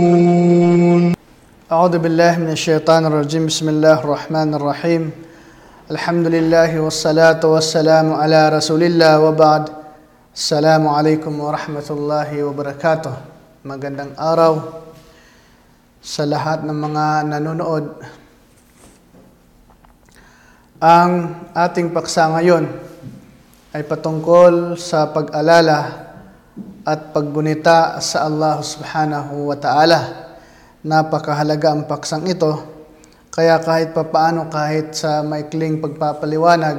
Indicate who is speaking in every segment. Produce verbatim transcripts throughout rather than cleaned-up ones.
Speaker 1: أعوذ بالله من الشيطان الرجيم بسم الله الرحمن الرحيم الحمد لله والصلاة والسلام على رسول الله وبعد السلام عليكم ورحمة الله وبركاته. Magandang araw sa lahat ng mga nanonood. Ang ating paksa ngayon ay patungkol sa pag-alala at paggunita sa Allah subhanahu wa ta'ala. Napakahalaga ang paksang ito, kaya kahit papaano, kahit sa maikling pagpapaliwanag,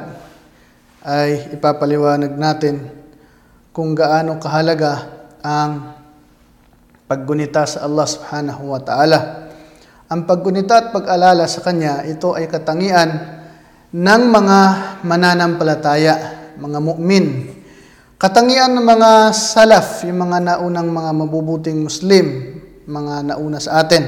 Speaker 1: ay ipapaliwanag natin kung gaano kahalaga ang paggunita sa Allah subhanahu wa ta'ala. Ang paggunita at pag-alala sa Kanya, ito ay katangian ng mga mananampalataya, mga mu'min. Katangian ng mga salaf, yung mga naunang mga mabubuting Muslim, mga nauna sa atin.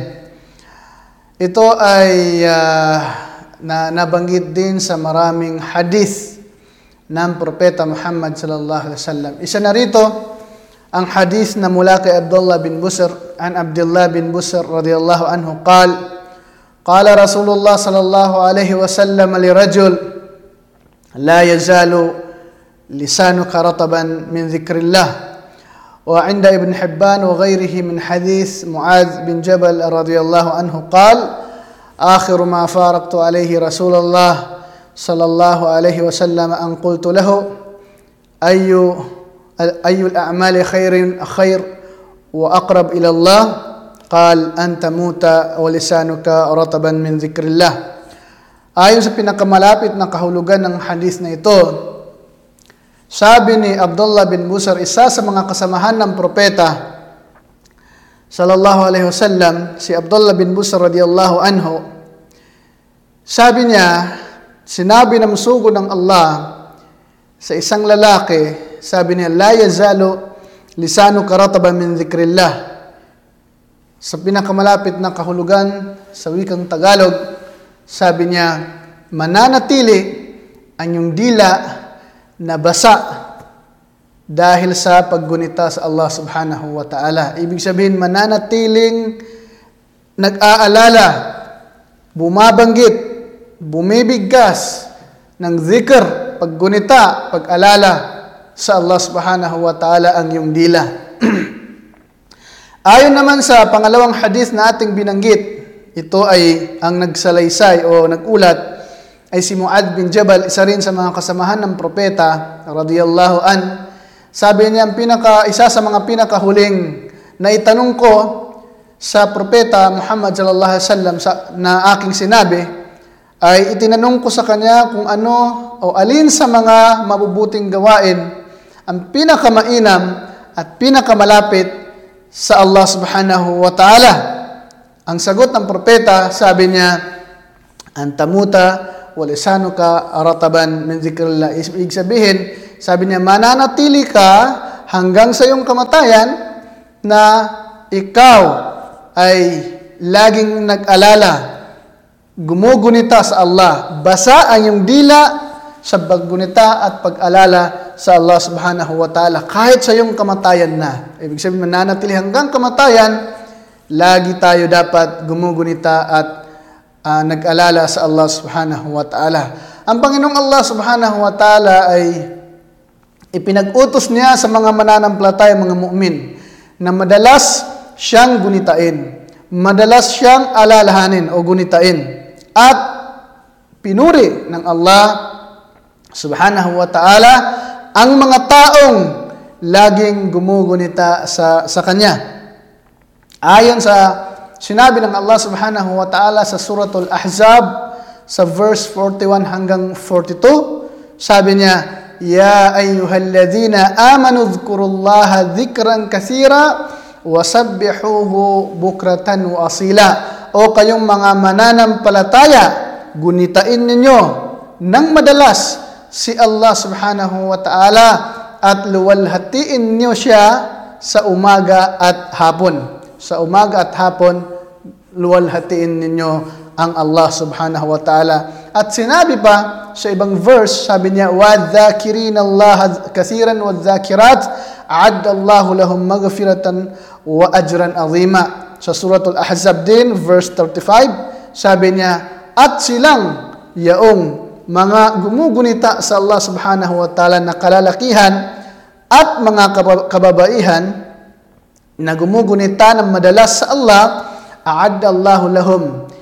Speaker 1: Ito ay uh, na nabanggit din sa maraming hadith ng Propeta Muhammad sallallahu alaihi wasallam. Isa na rito ang hadith na mula kay Abdullah bin Busr, an Abdullah bin Busr radiyallahu anhu qal qala Rasulullah sallallahu alaihi wasallam li rajul la yazalu lisanuka rataban min dhikrillah. وعند ابن حبان وغيره من حديث معاذ بن جبل رضي الله عنه قال آخر ما فارقت عليه رسول الله صلى الله عليه وسلم أن قلت له أي أي الأعمال خير خير وأقرب إلى الله قال أن تموت ولسانك رطبا من ذكر الله. Ayon sa pinakamalapit na kahulugan ng hadith na ito, sabi ni Abdullah bin Busr, isa sa mga kasamahan ng propeta sallallahu alaihi wasallam, si Abdullah bin Busr radiyallahu anhu, sabi niya, sinabi ng sugo ng Allah sa isang lalaki, sabi niya, la yazalu lisanuka rataban min dhikrillah. Sa pinakamalapit na kahulugan sa wikang Tagalog, sabi niya, mananatili ang iyong dila na basa dahil sa paggunita sa Allah subhanahu wa ta'ala. Ibig sabihin, mananatiling nag-aalala, bumabanggit, bumibigkas ng zikr, paggunita, pag-alala sa Allah subhanahu wa ta'ala ang iyong dila. Ayon naman sa pangalawang hadith na ating binanggit, ito ay ang nagsalaysay o nagulat ay si Mu'adh bin Jabal, isa rin sa mga kasamahan ng propeta radiyallahu an. Sabi niya, ang pinaka, isa sa mga pinakahuling na itanong ko sa propeta Muhammad sallallahu alaihi wasallam na aking sinabi, ay itinanong ko sa kanya kung ano o alin sa mga mabubuting gawain ang pinakamainam at pinakamalapit sa Allah subhanahu wa ta'ala. Ang sagot ng propeta, sabi niya, antamuta walisanuka rataban min dhikrillah. Ibig sabihin, sabi niya, mananatili ka hanggang sa iyong kamatayan na ikaw ay laging nag-alala, gumugunita sa Allah, basa ang iyong dila sa paggunita at pag-alala sa Allah subhanahu wa ta'ala kahit sa iyong kamatayan na. Ibig sabihin, mananatili hanggang kamatayan, lagi tayo dapat gumugunita at Uh, nag-alala sa Allah subhanahu wa ta'ala. Ang Panginoong Allah subhanahu wa ta'ala ay ipinag-utos niya sa mga mananampalataya, mga mu'min, na madalas siyang gunitain, madalas siyang alalahanin o gunitain, at pinuri ng Allah subhanahu wa ta'ala ang mga taong laging gumugunita sa, sa Kanya. Ayon sa sinabi ng Allah subhanahu wa ta'ala sa Suratul Ahzab sa verse forty-one hanggang forty-two, sabi niya, ya ayyuhalladhina amanu dhkurullaha dhikran kathira wasabbihuhu bukratan wa asila. O kayong mga mananampalataya, gunitain ninyo ng madalas si Allah subhanahu wa ta'ala at luwalhatiin niyo siya sa umaga at hapon. Sa umaga at hapon, luwalhatiin ninyo ang Allah subhanahu wa ta'ala. At sinabi pa sa ibang verse, sabi niya, وَالذَّاكِرِينَ اللَّهَ كَثِيرًا وَالذَّاكِرَاتِ أَعَدَّ اللَّهُ لَهُمْ مَغْفِرَةً وَأَجْرًا عَظِيمًا. sa Suratul Ahzab din, verse thirty-five, sabi niya, at silang yaong mga gumugunita sa Allah subhanahu wa ta'ala na kalalakihan at mga kababaihan na gumugunita ng madalas sa Allah, a'adda Allahu lahum,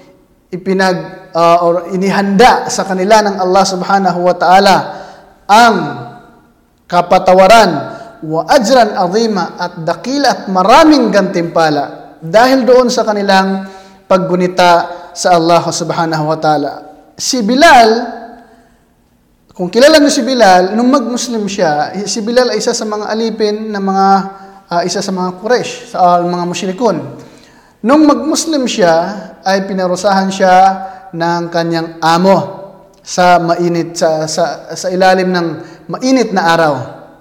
Speaker 1: ipinag uh, or inihanda sa kanila ng Allah subhanahu wa ta'ala ang kapatawaran wa ajran azima at dakila at maraming gantimpala dahil doon sa kanilang paggunita sa Allah subhanahu wa ta'ala. Si Bilal, kung kilala niyo si Bilal, nung mag-Muslim siya, si Bilal ay isa sa mga alipin na mga uh, isa sa mga Quraysh, sa uh, mga musyrikon. Nung mag-Muslim siya, ay pinarusahan siya ng kanyang amo sa mainit sa sa, sa ilalim ng mainit na araw.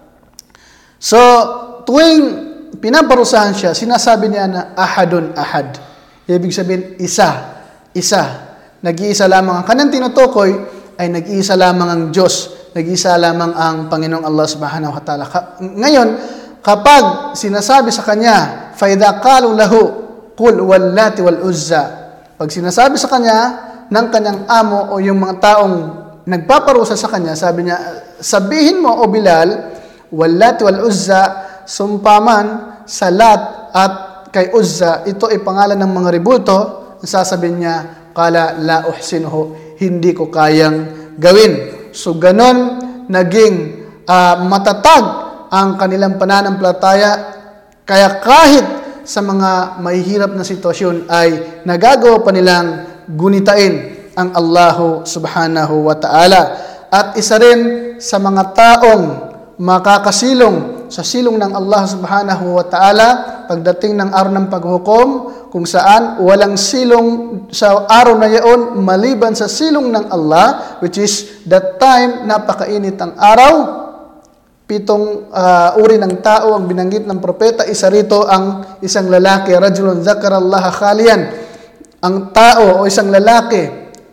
Speaker 1: So, tuwing pinaparusahan siya, sinasabi niya na ahadun ahad. Ibig sabihin, isa, isa. Nag-iisa lamang ang kanyang tinutukoy ay nag-iisa lamang ang Diyos, nag-iisa lamang ang Panginoong Allah subhanahu wa ta'ala. Ngayon, kapag sinasabi sa kanya, فَإِذَا قَالُوا لَهُ قُلْ وَاللَّاتِ وَالْعُزَّى, pag sinasabi sa kanya ng kanyang amo o yung mga taong nagpaparusa sa kanya, sabi niya, sabihin mo, o Bilal, wallati wal Uzza, sumpaman sa Lat at kay Uzza, ito ay pangalan ng mga ributo, sasabihin niya, kala la uhsinuhu, hindi ko kayang gawin. So ganon naging uh, matatag ang kanilang pananampalataya, kaya kahit sa mga mahihirap na sitwasyon ay nagagawa pa nilang gunitain ang Allah subhanahu wa ta'ala. At isa rin sa mga taong makakasilong sa silong ng Allah subhanahu wa ta'ala pagdating ng araw ng paghukom, kung saan walang silong sa araw na yaon maliban sa silong ng Allah, which is that time napakainit ang araw. Pitong uh, uri ng tao ang binanggit ng propeta, isa rito ang isang lalaki, rajulun zakarallaha khaliyan, ang tao o isang lalaki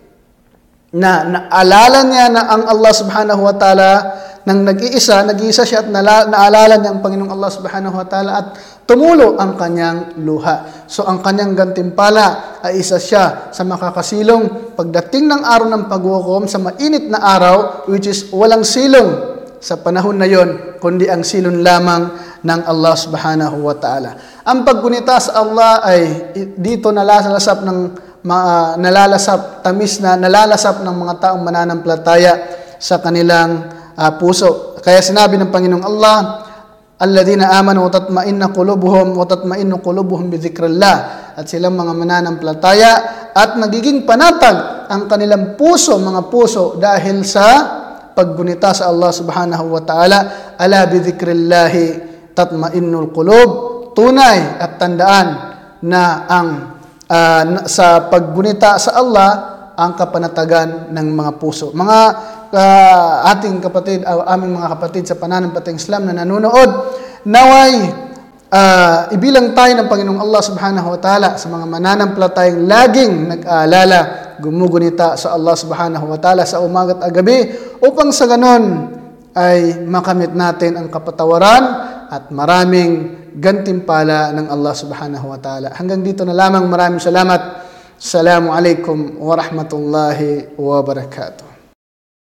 Speaker 1: na naalala niya na ang Allah subhanahu wa ta'ala nang nag-iisa, nag-iisa siya at nala, naalala niya ang Panginoong Allah subhanahu wa ta'ala at tumulo ang kanyang luha. So ang kanyang gantimpala ay isa siya sa makakasilong pagdating ng araw ng paghukom sa mainit na araw, which is walang silong sa panahon na yon, kundi ang silong lamang ng Allah subhanahu wa ta'ala. Ang paggunita sa Allah ay dito nalalasap ng uh, nalalasap, tamis na nalalasap ng mga taong mananampalataya sa kanilang uh, puso. Kaya sinabi ng Panginoong Allah, alladhina amanu wa tatma'innu qulubuhum wa tatma'innu qulubuhum bi dzikrillah, at silang mga mananampalataya at nagiging panatag ang kanilang puso, mga puso, dahil sa paggunita sa Allah subhanahu wa ta'ala. Ala bi dzikrillahi tatma'innul qulub, tunay at tandaan na ang uh, sa paggunita sa Allah ang kapanatagan ng mga puso. Mga uh, ating kapatid, uh, aming mga kapatid sa pananampalatayang Islam na nanonood, naway uh, ibilang tayo ng Panginoong Allah subhanahu wa ta'ala sa mga mananampalatayang laging nag-aalala, gumugunita sa Allah subhanahu wa ta'ala sa umaga at gabi, upang sa ganon ay makamit natin ang kapatawaran at maraming gantimpala ng Allah subhanahu wa ta'ala. Hanggang dito na lamang, maraming salamat. Assalamu alaikum wa rahmatullahi wa barakatuh.